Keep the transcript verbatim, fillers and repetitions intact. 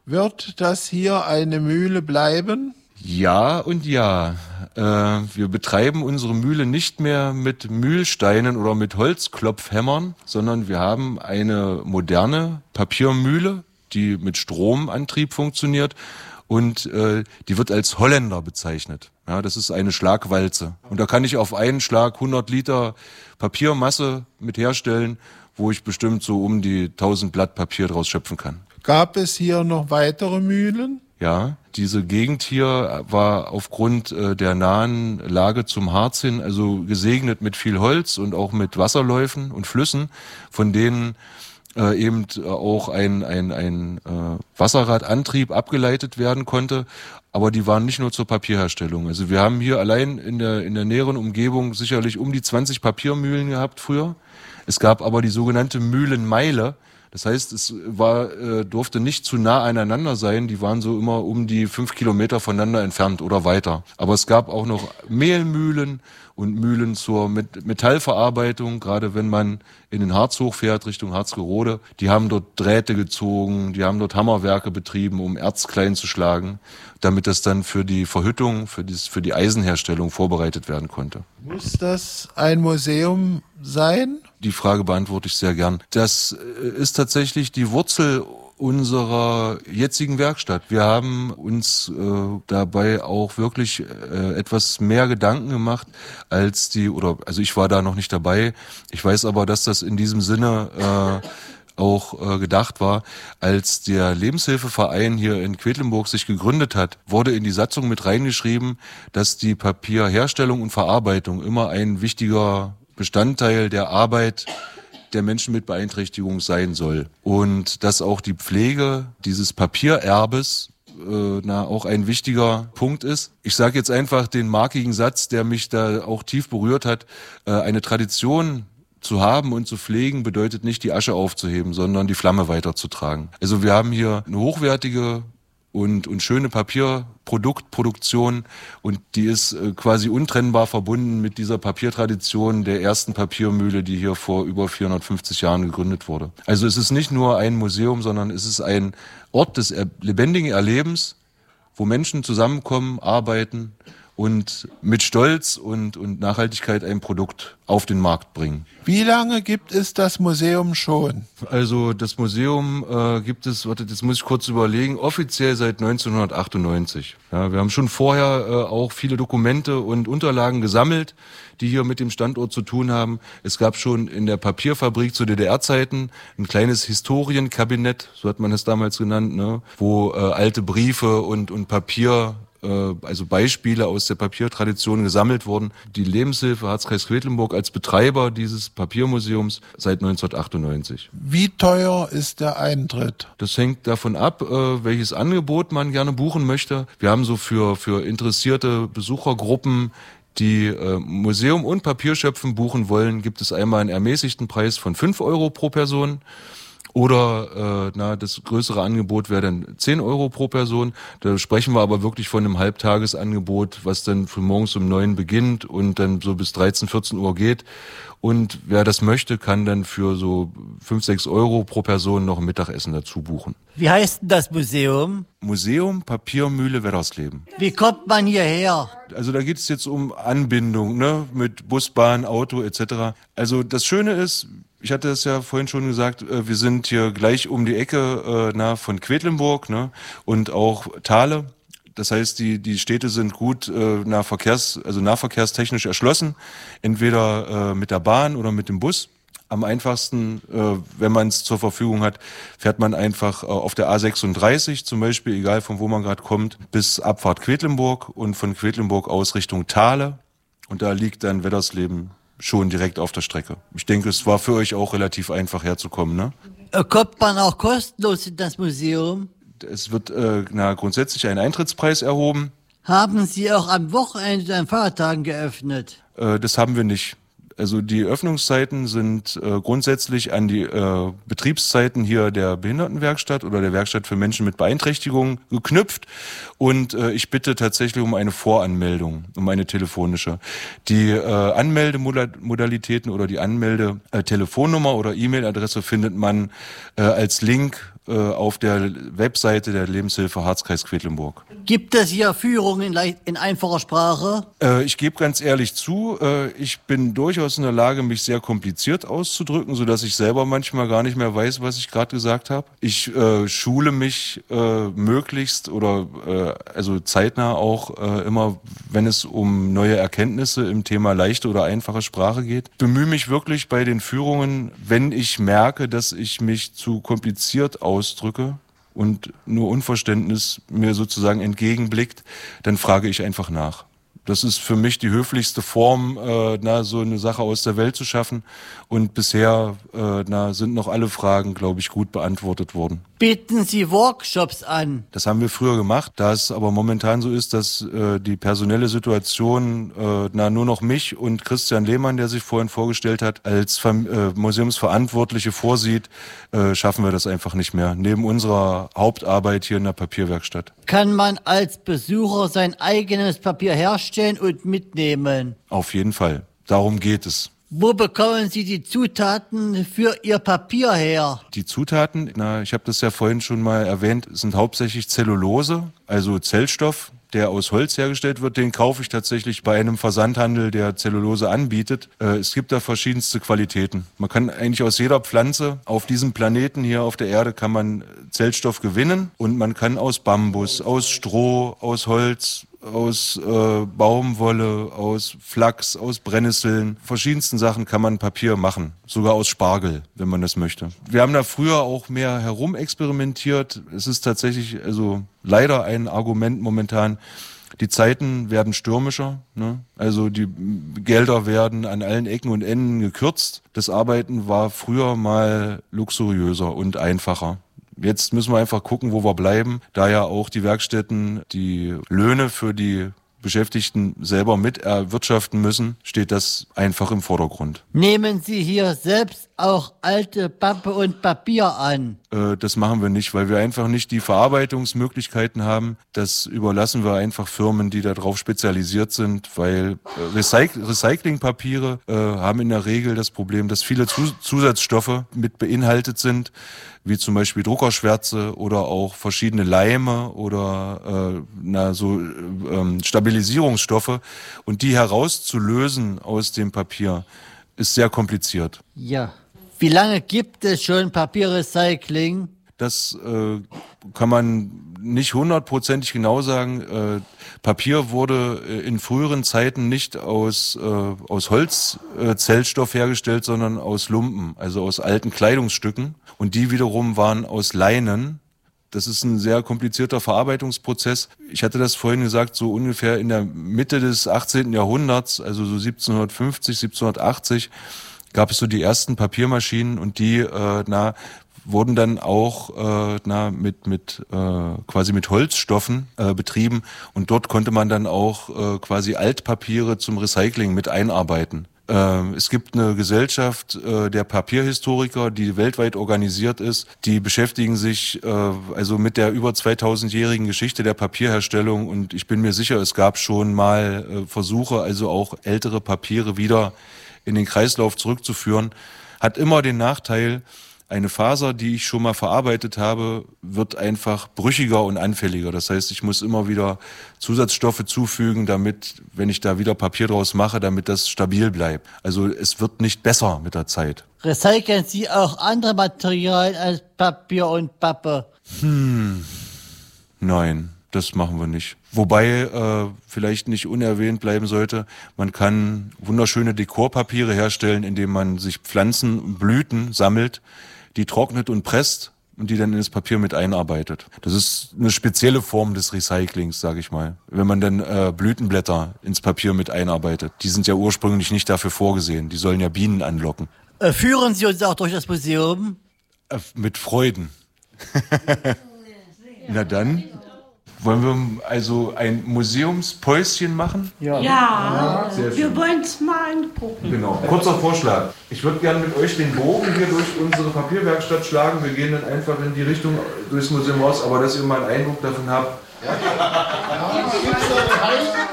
Wird das hier eine Mühle bleiben? Ja und ja. Äh, wir betreiben unsere Mühle nicht mehr mit Mühlsteinen oder mit Holzklopfhämmern, sondern wir haben eine moderne Papiermühle, die mit Stromantrieb funktioniert und äh, die wird als Holländer bezeichnet. Ja, das ist eine Schlagwalze. Und da kann ich auf einen Schlag hundert Liter Papiermasse mit herstellen, wo ich bestimmt so um die tausend Blatt Papier draus schöpfen kann. Gab es hier noch weitere Mühlen? Ja, diese Gegend hier war aufgrund äh, der nahen Lage zum Harz hin also gesegnet mit viel Holz und auch mit Wasserläufen und Flüssen, von denen äh, eben auch ein, ein, ein äh, Wasserradantrieb abgeleitet werden konnte. Aber die waren nicht nur zur Papierherstellung. Also wir haben hier allein in der, in der näheren Umgebung sicherlich um die zwanzig Papiermühlen gehabt früher. Es gab aber die sogenannte Mühlenmeile. Das heißt, es war, äh, durfte nicht zu nah aneinander sein. Die waren so immer um die fünf Kilometer voneinander entfernt oder weiter. Aber es gab auch noch Mehlmühlen und Mühlen zur Met- Metallverarbeitung. Gerade wenn man in den Harz hochfährt, Richtung Harzgerode. Die haben dort Drähte gezogen, die haben dort Hammerwerke betrieben, um Erz klein zu schlagen, damit das dann für die Verhüttung, für, dies, für die Eisenherstellung vorbereitet werden konnte. Muss das ein Museum sein? Die Frage beantworte ich sehr gern. Das ist tatsächlich die Wurzel unserer jetzigen Werkstatt. Wir haben uns äh, dabei auch wirklich äh, etwas mehr Gedanken gemacht als die, oder also ich war da noch nicht dabei. Ich weiß aber, dass das in diesem Sinne äh, auch äh, gedacht war. Als der Lebenshilfeverein hier in Quedlinburg sich gegründet hat, wurde in die Satzung mit reingeschrieben, dass die Papierherstellung und Verarbeitung immer ein wichtiger Bestandteil der Arbeit der Menschen mit Beeinträchtigung sein soll. Und dass auch die Pflege dieses Papiererbes äh, na, auch ein wichtiger Punkt ist. Ich sage jetzt einfach den markigen Satz, der mich da auch tief berührt hat. Äh, eine Tradition zu haben und zu pflegen bedeutet nicht, die Asche aufzuheben, sondern die Flamme weiterzutragen. Also wir haben hier eine hochwertige und, und schöne Papierproduktproduktion und die ist äh, quasi untrennbar verbunden mit dieser Papiertradition der ersten Papiermühle, die hier vor über vierhundertfünfzig Jahren gegründet wurde. Also es ist nicht nur ein Museum, sondern es ist ein Ort des er- lebendigen Erlebens, wo Menschen zusammenkommen, arbeiten und mit Stolz und, und Nachhaltigkeit ein Produkt auf den Markt bringen. Wie lange gibt es das Museum schon? Also das Museum äh, gibt es, warte, das muss ich kurz überlegen, offiziell seit neunzehnhundertachtundneunzig. Ja, wir haben schon vorher äh, auch viele Dokumente und Unterlagen gesammelt, die hier mit dem Standort zu tun haben. Es gab schon in der Papierfabrik zu D D R-Zeiten ein kleines Historienkabinett, so hat man es damals genannt, ne, wo äh, alte Briefe und, und Papier, also Beispiele aus der Papiertradition gesammelt wurden. Die Lebenshilfe Harzkreis Quedlinburg als Betreiber dieses Papiermuseums seit neunzehnhundertachtundneunzig. Wie teuer ist der Eintritt? Das hängt davon ab, welches Angebot man gerne buchen möchte. Wir haben so für, für interessierte Besuchergruppen, die äh, Museum und Papierschöpfen buchen wollen, gibt es einmal einen ermäßigten Preis von fünf Euro pro Person. Oder äh, na, das größere Angebot wäre dann zehn Euro pro Person. Da sprechen wir aber wirklich von einem Halbtagesangebot, was dann von morgens um neun beginnt und dann so bis dreizehn, vierzehn Uhr geht. Und wer das möchte, kann dann für so fünf, sechs Euro pro Person noch ein Mittagessen dazu buchen. Wie heißt denn das Museum? Museum Papiermühle Weddersleben. Wie kommt man hierher? Also da geht es jetzt um Anbindung, ne, mit Bus, Bahn, Auto et cetera. Also das Schöne ist, ich hatte es ja vorhin schon gesagt, wir sind hier gleich um die Ecke äh, na, von Quedlinburg, ne, und auch Thale. Das heißt, die die Städte sind gut äh, nah Verkehrs, also nahverkehrstechnisch erschlossen, entweder äh, mit der Bahn oder mit dem Bus. Am einfachsten, äh, wenn man es zur Verfügung hat, fährt man einfach äh, auf der A sechsunddreißig zum Beispiel, egal von wo man gerade kommt, bis Abfahrt Quedlinburg und von Quedlinburg aus Richtung Thale. Und da liegt dann Weddersleben schon direkt auf der Strecke. Ich denke, es war für euch auch relativ einfach herzukommen, ne? Kommt man auch kostenlos in das Museum? Es wird äh, na, grundsätzlich ein Eintrittspreis erhoben. Haben Sie auch am Wochenende und an Feiertagen geöffnet? Äh, das haben wir nicht. Also die Öffnungszeiten sind äh, grundsätzlich an die äh, Betriebszeiten hier der Behindertenwerkstatt oder der Werkstatt für Menschen mit Beeinträchtigungen geknüpft. Und äh, ich bitte tatsächlich um eine Voranmeldung, um eine telefonische. Die äh, Anmeldemodalitäten oder die Anmeldetelefonnummer oder E-Mail-Adresse findet man äh, als Link äh, auf der Webseite der Lebenshilfe Harzkreis Quedlinburg. Gibt es hier Führungen in, leicht- in einfacher Sprache? Äh, ich gebe ganz ehrlich zu, äh, ich bin durchaus in der Lage, mich sehr kompliziert auszudrücken, sodass ich selber manchmal gar nicht mehr weiß, was ich gerade gesagt habe. Ich äh, schule mich äh, möglichst oder äh, also zeitnah auch äh, immer, wenn es um neue Erkenntnisse im Thema leichte oder einfache Sprache geht. Bemühe mich wirklich bei den Führungen, wenn ich merke, dass ich mich zu kompliziert ausdrücke und nur Unverständnis mir sozusagen entgegenblickt, dann frage ich einfach nach. Das ist für mich die höflichste Form, äh, na, so eine Sache aus der Welt zu schaffen. Und bisher äh, na, sind noch alle Fragen, glaube ich, gut beantwortet worden. Bieten Sie Workshops an? Das haben wir früher gemacht. Da es aber momentan so ist, dass äh, die personelle Situation äh, na, nur noch mich und Christian Lehmann, der sich vorhin vorgestellt hat, als Fam- äh, Museumsverantwortliche vorsieht, äh, schaffen wir das einfach nicht mehr. Neben unserer Hauptarbeit hier in der Papierwerkstatt. Kann man als Besucher sein eigenes Papier herstellen und mitnehmen? Auf jeden Fall. Darum geht es. Wo bekommen Sie die Zutaten für Ihr Papier her? Die Zutaten, na, ich habe das ja vorhin schon mal erwähnt, sind hauptsächlich Zellulose, also Zellstoff, der aus Holz hergestellt wird. Den kaufe ich tatsächlich bei einem Versandhandel, der Zellulose anbietet. Äh, es gibt da verschiedenste Qualitäten. Man kann eigentlich aus jeder Pflanze auf diesem Planeten hier auf der Erde kann man Zellstoff gewinnen und man kann aus Bambus, aus Stroh, aus Holz, aus äh, Baumwolle, aus Flachs, aus Brennnesseln, verschiedensten Sachen kann man Papier machen. Sogar aus Spargel, wenn man das möchte. Wir haben da früher auch mehr herumexperimentiert. Es ist tatsächlich also leider ein Argument momentan. Die Zeiten werden stürmischer, ne? Also die Gelder werden an allen Ecken und Enden gekürzt. Das Arbeiten war früher mal luxuriöser und einfacher. Jetzt müssen wir einfach gucken, wo wir bleiben, da ja auch die Werkstätten die Löhne für die Beschäftigten selber mit erwirtschaften müssen, steht das einfach im Vordergrund. Nehmen Sie hier selbst auch alte Pappe und Papier an? Äh, das machen wir nicht, weil wir einfach nicht die Verarbeitungsmöglichkeiten haben. Das überlassen wir einfach Firmen, die darauf spezialisiert sind, weil äh, Recyc- Recyclingpapiere äh, haben in der Regel das Problem, dass viele Zus- Zusatzstoffe mit beinhaltet sind, wie zum Beispiel Druckerschwärze oder auch verschiedene Leime oder äh, na, so äh, Stabilisierungsstoffe. Und die herauszulösen aus dem Papier ist sehr kompliziert. Ja. Wie lange gibt es schon Papierrecycling? Das äh, kann man nicht hundertprozentig genau sagen. Äh, Papier wurde äh, in früheren Zeiten nicht aus, äh, aus Holzzellstoff äh, hergestellt, sondern aus Lumpen, also aus alten Kleidungsstücken. Und die wiederum waren aus Leinen. Das ist ein sehr komplizierter Verarbeitungsprozess. Ich hatte das vorhin gesagt, so ungefähr in der Mitte des achtzehnten Jahrhunderts, also so siebzehnhundertfünfzig, siebzehnhundertachtzig, gab es so die ersten Papiermaschinen und die äh, na, wurden dann auch äh, na, mit, mit äh, quasi mit Holzstoffen äh, betrieben und dort konnte man dann auch äh, quasi Altpapiere zum Recycling mit einarbeiten. Es gibt eine Gesellschaft äh, der Papierhistoriker, die weltweit organisiert ist. Die beschäftigen sich äh, also mit der über zweitausendjährigen Geschichte der Papierherstellung und ich bin mir sicher, es gab schon mal äh, Versuche, also auch ältere Papiere wieder in den Kreislauf zurückzuführen. Hat immer den Nachteil, eine Faser, die ich schon mal verarbeitet habe, wird einfach brüchiger und anfälliger. Das heißt, ich muss immer wieder Zusatzstoffe zufügen, damit, wenn ich da wieder Papier draus mache, damit das stabil bleibt. Also es wird nicht besser mit der Zeit. Recyceln Sie auch andere Materialien als Papier und Pappe? Hm, nein, das machen wir nicht. Wobei äh, vielleicht nicht unerwähnt bleiben sollte, man kann wunderschöne Dekorpapiere herstellen, indem man sich Pflanzenblüten sammelt, die trocknet und presst und die dann in das Papier mit einarbeitet. Das ist eine spezielle Form des Recyclings, sage ich mal. Wenn man dann äh, Blütenblätter ins Papier mit einarbeitet. Die sind ja ursprünglich nicht dafür vorgesehen. Die sollen ja Bienen anlocken. Äh, führen Sie uns auch durch das Museum? Äh, mit Freuden. Na dann. Wollen wir also ein Museumspäuschen machen? Ja, ja. Sehr schön. Wir wollen es mal angucken. Genau. Kurzer Vorschlag. Ich würde gerne mit euch den Bogen hier durch unsere Papierwerkstatt schlagen. Wir gehen dann einfach in die Richtung durchs Museum raus, aber dass ihr mal einen Eindruck davon habt. Ja. Ja.